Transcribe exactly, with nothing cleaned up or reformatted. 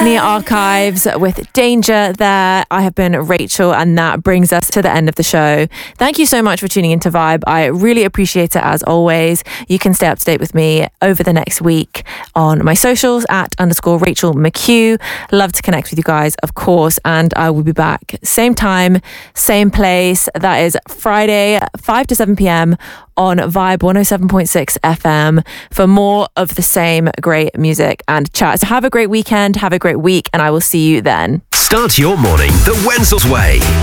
Nia Archives with Danger there. I have been Rachel, and that brings us to the end of the show. Thank you so much for tuning into Vibe. I really appreciate it as always. You can stay up to date with me over the next week on my socials at underscore Rachel McHugh. Love to connect with you guys, of course, and I will be back same time, same place. That is Friday, five to seven p.m. on Vibe one oh seven point six F M for more of the same great music and chat. So have a great weekend, have a great week, and I will see you then. Start your morning the Wenzel's way.